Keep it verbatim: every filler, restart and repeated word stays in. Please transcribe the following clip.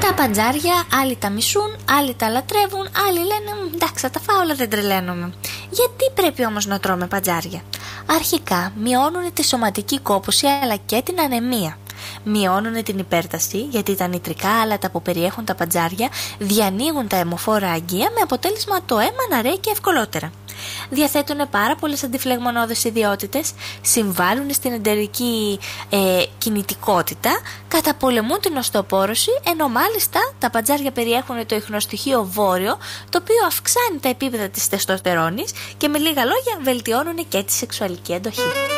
Τα παντζάρια άλλοι τα μισούν, άλλοι τα λατρεύουν, άλλοι λένε εντάξει θα τα φάω αλλά δεν τρελαίνομαι. Γιατί πρέπει όμως να τρώμε παντζάρια? Αρχικά μειώνουν τη σωματική κόπωση αλλά και την ανεμία. Μειώνουν την υπέρταση γιατί τα νητρικά άλατα που περιέχουν τα παντζάρια διανοίγουν τα αιμοφόρα αγγεία με αποτέλεσμα το αίμα να ρέει και ευκολότερα. Διαθέτουν πάρα πολλές αντιφλεγμονώδεις ιδιότητες, συμβάλλουν στην εντερική ε, κινητικότητα, καταπολεμούν την οστεοπόρωση, ενώ μάλιστα τα παντζάρια περιέχουν το ιχνοστοιχείο βόρειο, το οποίο αυξάνει τα επίπεδα της τεστοστερόνης και με λίγα λόγια βελτιώνουν και τη σεξουαλική αντοχή.